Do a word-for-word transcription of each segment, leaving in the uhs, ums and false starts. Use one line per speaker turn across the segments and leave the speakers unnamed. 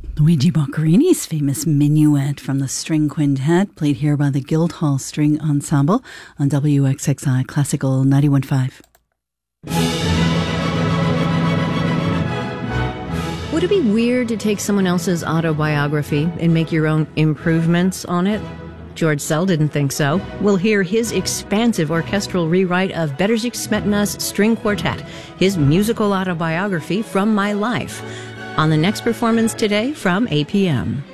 Luigi Boccherini's famous Minuet from the String Quintet, played here by the Guildhall String Ensemble on W X X I Classical ninety-one point five.
Would it be weird to take someone else's autobiography and make your own improvements on it? George Szell didn't think so. We'll hear his expansive orchestral rewrite of Bedřich Smetana's String Quartet, his musical autobiography from my life, on the next performance today from A P M.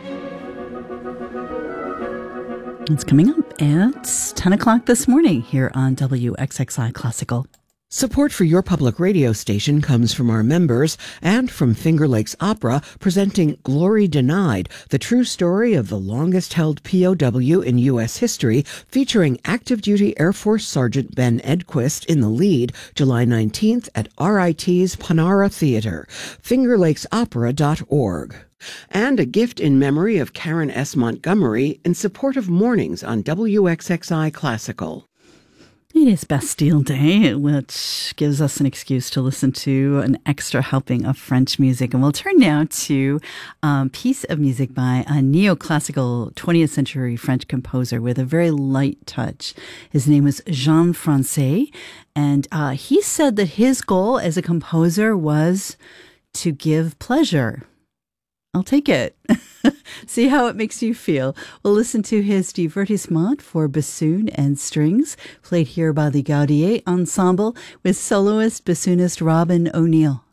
It's coming up at ten o'clock this morning here on W X X I Classical.
Support for your public radio station comes from our members and from Finger Lakes Opera, presenting Glory Denied, the true story of the longest-held P O W in U S history, featuring active-duty Air Force Sergeant Ben Edquist in the lead, July nineteenth at R I T's Panara Theater, finger lakes opera dot org. And a gift in memory of Karen S. Montgomery in support of mornings on W X X I Classical.
It is Bastille Day, which gives us an excuse to listen to an extra helping of French music. And we'll turn now to a um, piece of music by a neoclassical twentieth century French composer with a very light touch. His name was Jean Francais, and uh, he said that his goal as a composer was to give pleasure. I'll take it. See how it makes you feel. We'll listen to his Divertissement for bassoon and strings, played here by the Gaudier Ensemble with soloist bassoonist Robin O'Neill.